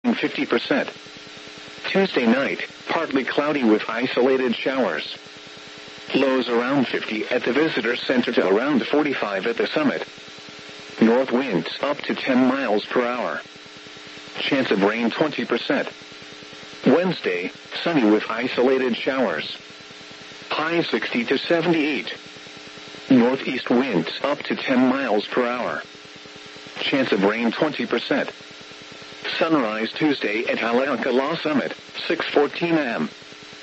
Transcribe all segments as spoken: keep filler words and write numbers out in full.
fifty percent. Tuesday night, partly cloudy with isolated showers. Lows around fifty at the visitor center to around forty-five at the summit. North winds up to ten miles per hour. Chance of rain twenty percent. Wednesday, sunny with isolated showers. High sixty to seventy-eight. Northeast winds up to ten miles per hour. Chance of rain twenty percent. Sunrise Tuesday at Haleakala Summit, six fourteen a m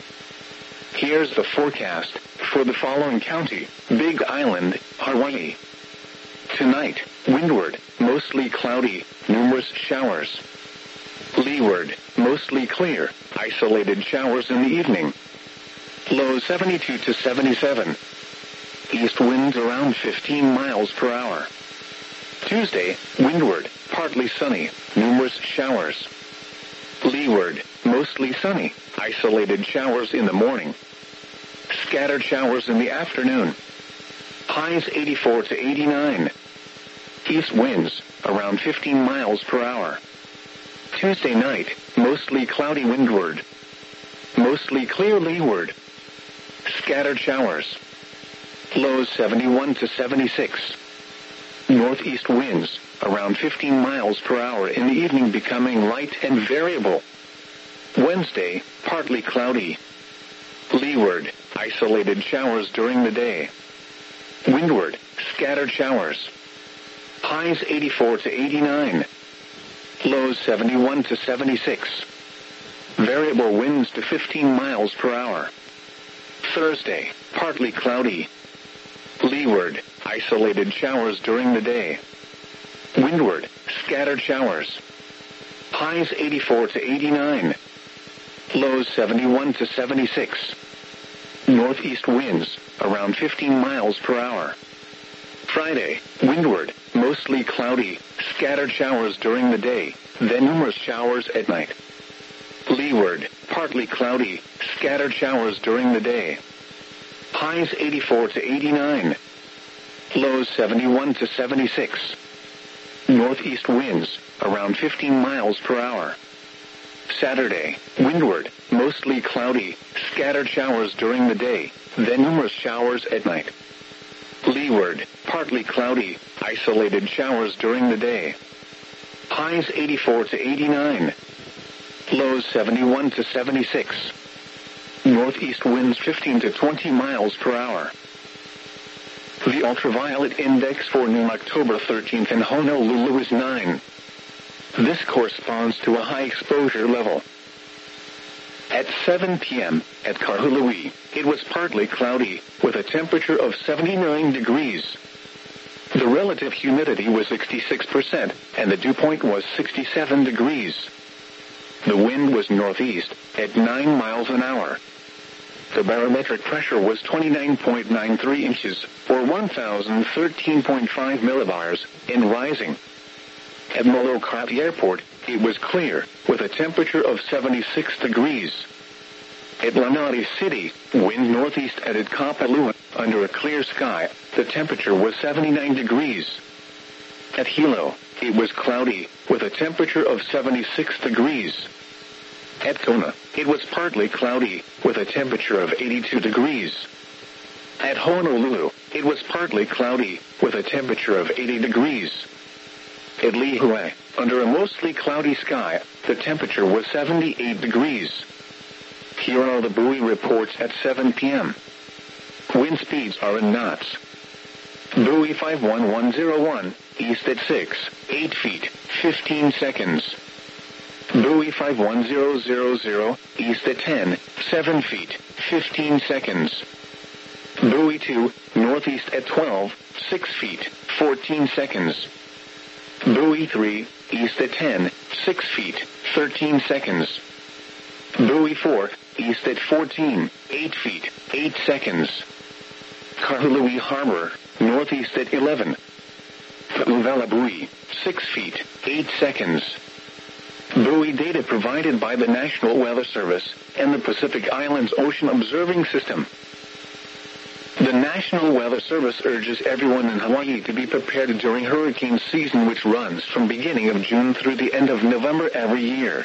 Here's the forecast for the following county: Big Island, Hawaii. Tonight, windward, mostly cloudy, numerous showers. Leeward, mostly clear, isolated showers in the evening. Low seventy-two to seventy-seven. East winds around fifteen miles per hour. Tuesday, windward, partly sunny, numerous showers. Leeward, mostly sunny, isolated showers in the morning. Scattered showers in the afternoon. Highs eighty-four to eighty-nine. East winds, around fifteen miles per hour. Tuesday night, mostly cloudy windward. Mostly clear leeward. Scattered showers. Lows seventy-one to seventy-six. Northeast winds, around fifteen miles per hour in the evening, becoming light and variable. Wednesday, partly cloudy. Leeward, isolated showers during the day. Windward, scattered showers. Highs eighty-four to eighty-nine. Lows seventy-one to seventy-six. Variable winds to fifteen miles per hour. Thursday, partly cloudy. Leeward, isolated showers during the day. Windward, scattered showers. Highs eighty-four to eighty-nine. Lows seventy-one to seventy-six. Northeast winds, around fifteen miles per hour. Friday, windward, mostly cloudy, scattered showers during the day, then numerous showers at night. Leeward, partly cloudy, scattered showers during the day. Highs eighty-four to eighty-nine. Lows seventy-one to seventy-six. Northeast winds, around fifteen miles per hour. Saturday, windward, mostly cloudy, scattered showers during the day, then numerous showers at night. Leeward, partly cloudy, isolated showers during the day. Highs eighty-four to eighty-nine. Lows seventy-one to seventy-six. Northeast winds fifteen to twenty miles per hour. The ultraviolet index for noon October thirteenth in Honolulu is nine. This corresponds to a high exposure level. At seven p m at Kahului, it was partly cloudy, with a temperature of seventy-nine degrees. The relative humidity was sixty-six percent, and the dew point was sixty-seven degrees. The wind was northeast, at nine miles an hour. The barometric pressure was twenty-nine point nine three inches, or one thousand thirteen point five millibars, and rising. At Molokai Airport, it was clear, with a temperature of seventy-six degrees. At Lanai City, wind northeast at Kapalua, under a clear sky, the temperature was seventy-nine degrees. At Hilo, it was cloudy, with a temperature of seventy-six degrees. At Kona, it was partly cloudy, with a temperature of eighty-two degrees. At Honolulu, it was partly cloudy, with a temperature of eighty degrees. At Lihue, under a mostly cloudy sky, the temperature was seventy-eight degrees. Here are the buoy reports at seven p m Wind speeds are in knots. Buoy five one one zero one, east at six, eight feet, fifteen seconds. Buoy five one zero zero zero, east at ten, seven feet, fifteen seconds. Buoy two, northeast at twelve, six feet, fourteen seconds. Buoy three, east at ten, six feet, thirteen seconds. Buoy four, east at fourteen, eight feet, eight seconds. Kahului Harbor, northeast at eleven. Pauvela Buoy, six feet, eight seconds. Buoy data provided by the National Weather Service and the Pacific Islands Ocean Observing System. The National Weather Service urges everyone in Hawaii to be prepared during hurricane season, which runs from beginning of June through the end of November every year.